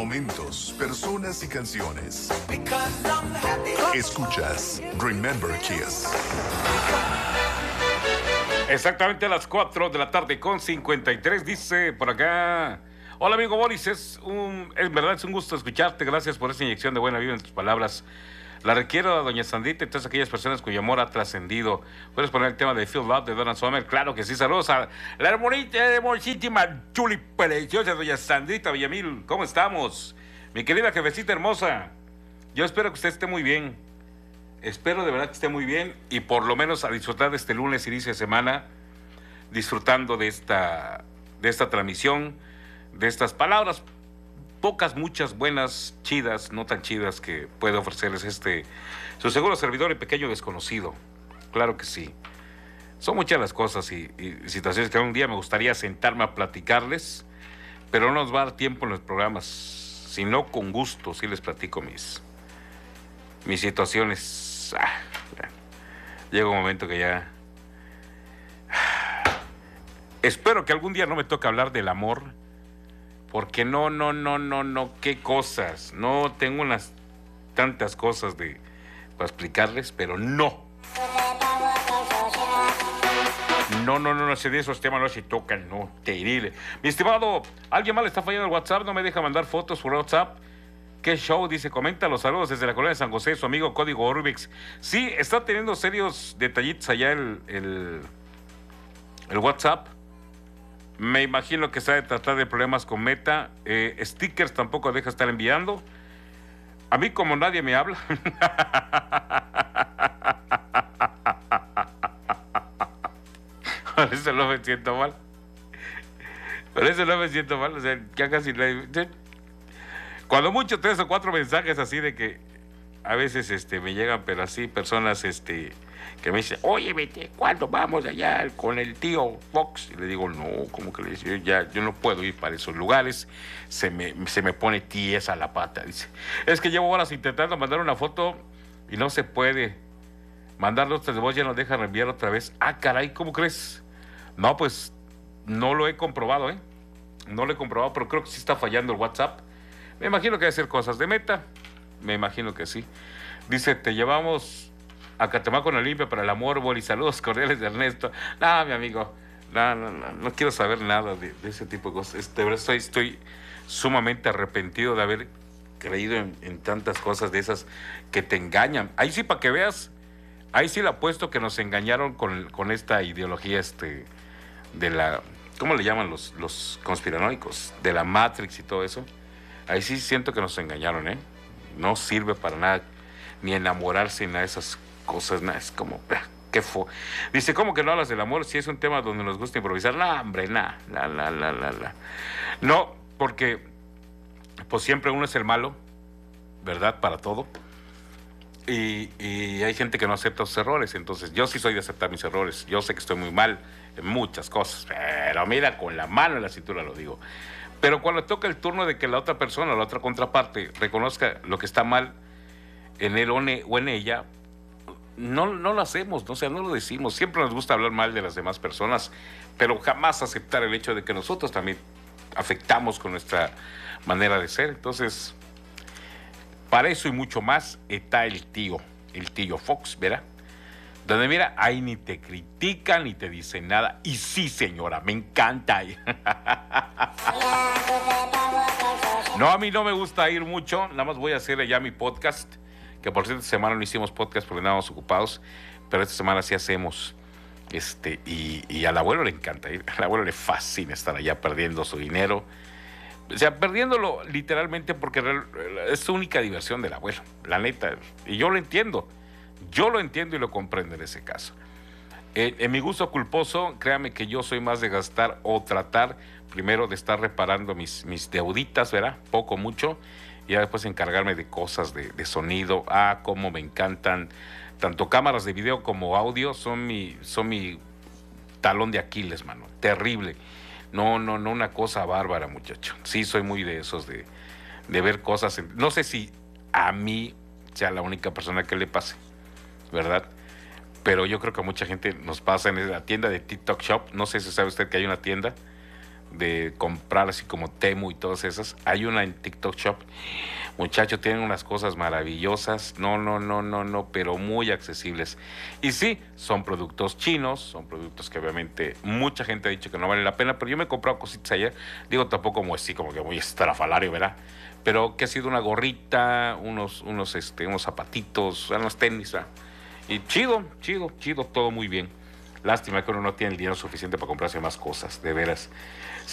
momentos, personas y canciones. Escuchas Remember Kiss. Exactamente a las 4 de la tarde con 53, dice por acá. Hola amigo Boris, en verdad es un gusto escucharte, gracias por esa inyección de buena vida en tus palabras. La requiero a doña Sandrita y todas aquellas personas cuyo amor ha trascendido. ¿Puedes poner el tema de Feel Love de Donna Summer? Claro que sí, saludos a la hermosísima, chuli, preciosa doña Sandrita Villamil. ¿Cómo estamos? Mi querida jefecita hermosa, yo espero que usted esté muy bien. Espero de verdad que esté muy bien y por lo menos a disfrutar de este lunes, inicio de semana, disfrutando de esta transmisión, de estas palabras, pocas, muchas, buenas, chidas, no tan chidas, que puede ofrecerles su seguro servidor y pequeño desconocido. Claro que sí. Son muchas las cosas y situaciones que un día me gustaría sentarme a platicarles, pero no nos va a dar tiempo en los programas. Si no, con gusto, sí les platico mis situaciones. Llega un momento que ya... Espero que algún día no me toque hablar del amor, porque no, qué cosas. No tengo unas tantas cosas para explicarles, pero no. No, sé de esos temas no se tocan, no, te diré. Mi estimado, alguien más le está fallando el WhatsApp, no me deja mandar fotos por WhatsApp. ¿Qué show? Dice, comenta los saludos desde la colonia de San José, su amigo Código Orbix. Sí, está teniendo serios detallitos allá el WhatsApp. Me imagino que se ha de tratar de problemas con Meta. Stickers tampoco deja estar enviando. A mí como nadie me habla. Por eso no me siento mal. O sea, ya casi... Cuando mucho 3 o 4 mensajes así de que a veces me llegan, pero así personas que me dicen, oye, vete, ¿cuándo vamos allá con el tío Fox? Y le digo, no, ¿cómo que le dice? Yo no puedo ir para esos lugares, se me pone tiesa la pata. Dice, es que llevo horas intentando mandar una foto y no se puede. Mandar notas de voz ya no deja reenviar otra vez. Ah, caray, ¿cómo crees? No, pues no lo he comprobado, No lo he comprobado, pero creo que sí está fallando el WhatsApp. Me imagino que debe ser cosas de Meta. Me imagino que sí. Dice, te llevamos a Catemaco con Olimpia para el amor, Boli. Saludos cordiales de Ernesto. No, mi amigo. No quiero saber nada de ese tipo de cosas. De verdad estoy sumamente arrepentido de haber creído en tantas cosas de esas que te engañan. Ahí sí, para que veas, ahí sí le apuesto que nos engañaron con esta ideología de la... ¿Cómo le llaman los conspiranoicos? De la Matrix y todo eso. Ahí sí siento que nos engañaron, No sirve para nada, ni enamorarse, ni nada de esas cosas, nada, es como, qué Dice, ¿cómo que no hablas del amor si es un tema donde nos gusta improvisar? No, hombre, No, porque pues siempre uno es el malo, ¿verdad? Para todo. Y hay gente que no acepta sus errores, entonces yo sí soy de aceptar mis errores. Yo sé que estoy muy mal en muchas cosas, pero mira, con la mano en la cintura lo digo. Pero cuando toca el turno de que la otra persona, la otra contraparte, reconozca lo que está mal en él o en ella, no lo hacemos, ¿no? O sea, no lo decimos. Siempre nos gusta hablar mal de las demás personas, pero jamás aceptar el hecho de que nosotros también afectamos con nuestra manera de ser. Entonces, para eso y mucho más está el tío Fox, ¿verdad? Donde mira, ahí ni te critican, ni te dicen nada. Y sí, señora, me encanta. No, a mí no me gusta ir mucho. Nada más voy a hacer ya mi podcast. Que por cierto, esta semana no hicimos podcast porque andábamos ocupados. Pero esta semana sí hacemos. Y al abuelo le encanta ir. Al abuelo le fascina estar allá perdiendo su dinero. O sea, perdiéndolo literalmente porque es su única diversión del abuelo. La neta. Y yo lo entiendo. Y lo comprendo en ese caso. En mi gusto culposo, créame que yo soy más de gastar o tratar primero de estar reparando mis deuditas, ¿verdad? Poco, mucho, y ya después encargarme de cosas de sonido. Cómo me encantan. Tanto cámaras de video como audio son mi talón de Aquiles, mano. Terrible. No, una cosa bárbara, muchacho. Sí, soy muy de esos, de ver cosas. No sé si a mí sea la única persona que le pase, ¿verdad? Pero yo creo que a mucha gente nos pasa en la tienda de TikTok Shop. No sé si sabe usted que hay una tienda de comprar así como Temu y todas esas. Hay una en TikTok Shop. Muchachos, tienen unas cosas maravillosas. No, pero muy accesibles. Y sí, son productos chinos, son productos que obviamente mucha gente ha dicho que no valen la pena, pero yo me he comprado cositas allá. Digo, tampoco como así, como que muy estrafalario, ¿verdad? Pero que ha sido una gorrita, unos zapatitos, unos tenis, ¿verdad? Y chido, todo muy bien. Lástima que uno no tiene el dinero suficiente para comprarse más cosas, de veras.